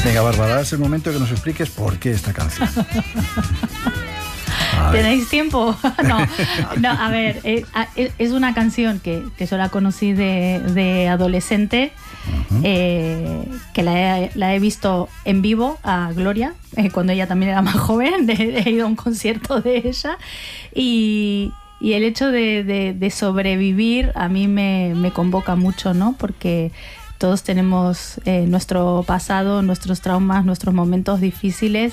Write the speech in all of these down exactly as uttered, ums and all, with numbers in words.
Venga, Bárbara, es el momento que nos expliques por qué esta canción. ¿Tenéis tiempo? No, no, a ver, es, es una canción que, que yo la conocí de, de adolescente, uh-huh. eh, que la he, la he visto en vivo a Gloria, eh, cuando ella también era más joven, he, he ido a un concierto de ella, y, y el hecho de, de, de sobrevivir a mí me, me convoca mucho, ¿no? Porque todos tenemos eh, nuestro pasado, nuestros traumas, nuestros momentos difíciles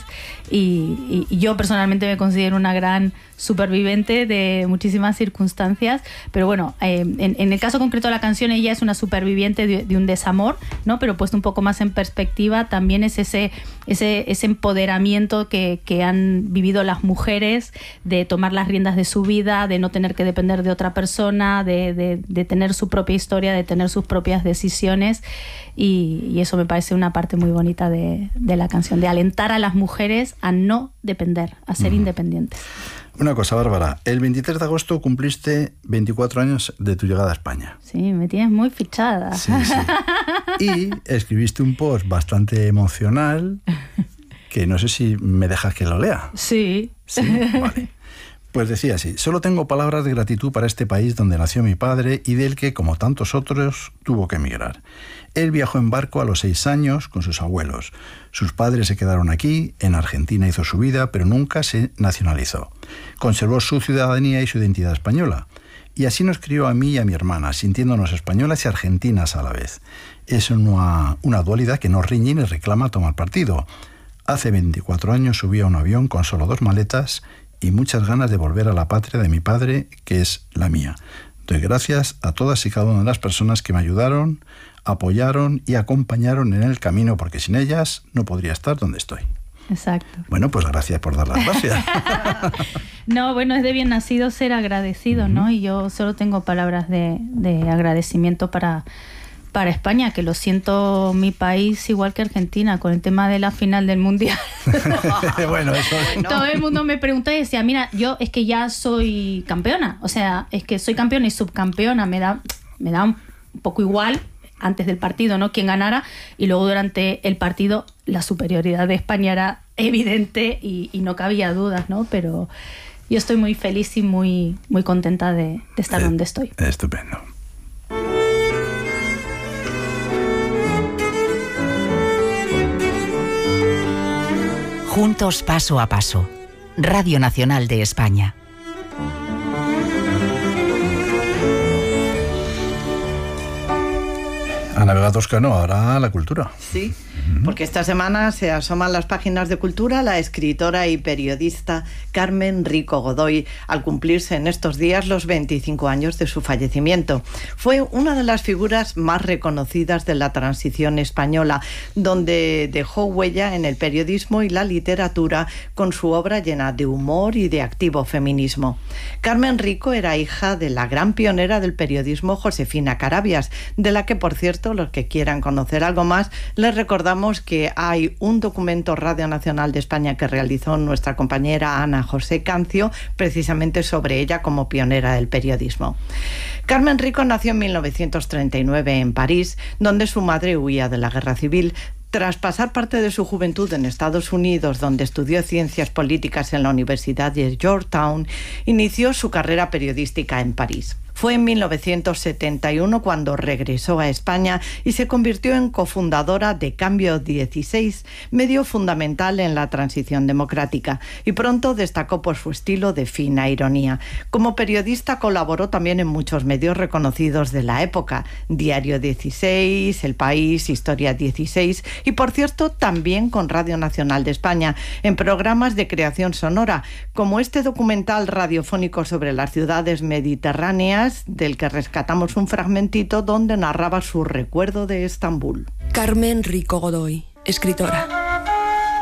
y, y yo personalmente me considero una gran superviviente de muchísimas circunstancias, pero bueno, eh, en, en el caso concreto de la canción ella es una superviviente de, de un desamor, ¿no? Pero puesto un poco más en perspectiva también es ese, ese, ese empoderamiento que, que han vivido las mujeres de tomar las riendas de su vida, de no tener que depender de otra persona, de, de, de tener su propia historia, de tener sus propias decisiones y, y eso me parece una parte muy bonita de, de la canción, de alentar a las mujeres a no depender, a ser mm. independientes. Una cosa, Bárbara, el veintitrés de agosto cumpliste veinticuatro años de tu llegada a España. Sí, me tienes muy fichada. Sí, sí. Y escribiste un post bastante emocional que no sé si me dejas que lo lea. Sí. Sí, vale. Pues decía así: solo tengo palabras de gratitud para este país donde nació mi padre y del que, como tantos otros, tuvo que emigrar. Él viajó en barco a los seis años con sus abuelos. Sus padres se quedaron aquí, en Argentina hizo su vida, pero nunca se nacionalizó. Conservó su ciudadanía y su identidad española. Y así nos crió a mí y a mi hermana, sintiéndonos españolas y argentinas a la vez. Es una, una dualidad que no riñe ni reclama tomar partido. Hace veinticuatro años subí a un avión con solo dos maletas y muchas ganas de volver a la patria de mi padre, que es la mía. Doy gracias a todas y cada una de las personas que me ayudaron, apoyaron y acompañaron en el camino, porque sin ellas no podría estar donde estoy. Exacto. Bueno, pues gracias por dar las gracias. No, bueno, es de bien nacido ser agradecido, uh-huh. ¿no? Y yo solo tengo palabras de, de agradecimiento para, para España, que lo siento mi país igual que Argentina, con el tema de la final del Mundial. Bueno, eso no. Todo el mundo me pregunta y decía, mira, yo es que ya soy campeona, o sea, es que soy campeona y subcampeona, me da, me da un poco igual antes del partido, ¿no? Quién ganara, y luego durante el partido la superioridad de España era evidente y, y no cabía dudas, ¿no? Pero yo estoy muy feliz y muy, muy contenta de, de estar eh, donde estoy. Estupendo. Juntos paso a paso. Radio Nacional de España. Ana Vega Toscano, ahora la cultura. Sí, porque esta semana se asoman las páginas de cultura la escritora y periodista Carmen Rico Godoy, al cumplirse en estos días los veinticinco años de su fallecimiento. Fue una de las figuras más reconocidas de la transición española, donde dejó huella en el periodismo y la literatura con su obra llena de humor y de activo feminismo. Carmen Rico era hija de la gran pionera del periodismo Josefina Carabias, de la que, por cierto, los que quieran conocer algo más, les recordamos que hay un documento Radio Nacional de España que realizó nuestra compañera Ana José Cancio, precisamente sobre ella como pionera del periodismo. Carmen Rico nació en mil novecientos treinta y nueve en París, donde su madre huía de la guerra civil. Tras pasar parte de su juventud en Estados Unidos, donde estudió ciencias políticas en la Universidad de Georgetown, inició su carrera periodística en París. Fue en mil novecientos setenta y uno cuando regresó a España y se convirtió en cofundadora de Cambio dieciséis, medio fundamental en la transición democrática, y pronto destacó por su estilo de fina ironía. Como periodista colaboró también en muchos medios reconocidos de la época: Diario dieciséis, El País, Historia dieciséis y, por cierto, también con Radio Nacional de España, en programas de creación sonora, como este documental radiofónico sobre las ciudades mediterráneas, del que rescatamos un fragmentito donde narraba su recuerdo de Estambul. Carmen Rico Godoy, escritora.